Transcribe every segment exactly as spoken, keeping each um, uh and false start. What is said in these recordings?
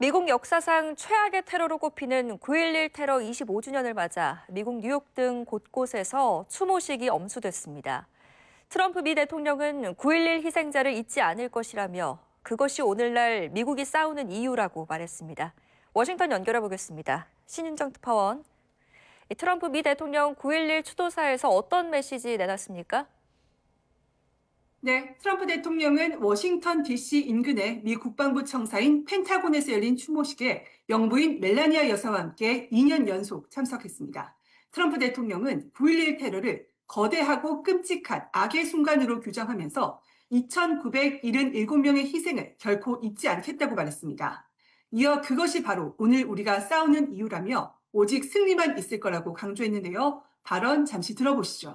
미국 역사상 최악의 테러로 꼽히는 구일일 테러 이십오 주년을 맞아 미국 뉴욕 등 곳곳에서 추모식이 엄수됐습니다. 트럼프 미 대통령은 구일일 희생자를 잊지 않을 것이라며 그것이 오늘날 미국이 싸우는 이유라고 말했습니다. 워싱턴 연결해 보겠습니다. 신윤정 특파원. 트럼프 미 대통령 구일일 추도사에서 어떤 메시지 내놨습니까? 네, 트럼프 대통령은 워싱턴 디씨 인근의 미 국방부 청사인 펜타곤에서 열린 추모식에 영부인 멜라니아 여사와 함께 이 년 연속 참석했습니다. 트럼프 대통령은 구일일 테러를 거대하고 끔찍한 악의 순간으로 규정하면서 이천구백칠십칠 명의 희생을 결코 잊지 않겠다고 말했습니다. 이어 그것이 바로 오늘 우리가 싸우는 이유라며 오직 승리만 있을 거라고 강조했는데요. 발언 잠시 들어보시죠.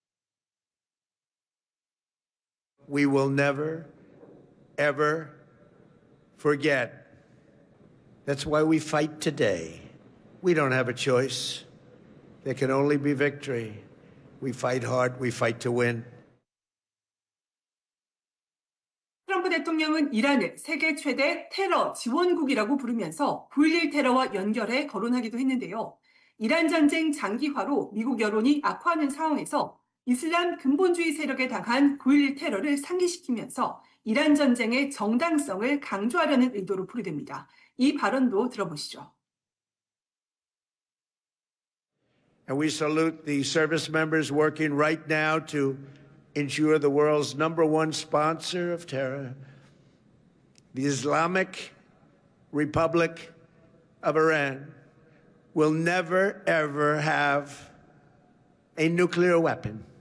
We will never, ever forget. That's why we fight today. We don't have a choice. There can only be victory. We fight hard. We fight to win. 트럼프 대통령은 이란을 세계 최대 테러 지원국이라고 부르면서 구일일 테러와 연결해 거론하기도 했는데요. 이란 전쟁 장기화로 미국 여론이 악화하는 상황에서 이슬람 근본주의 세력에 당한 구일일 테러를 상기시키면서 이란 전쟁의 정당성을 강조하려는 의도로 풀이됩니다. 이 발언도 들어보시죠. And we salute the service members working right now to ensure the world's number one sponsor of terror, the Islamic Republic of Iran, will never, ever have a nuclear weapon.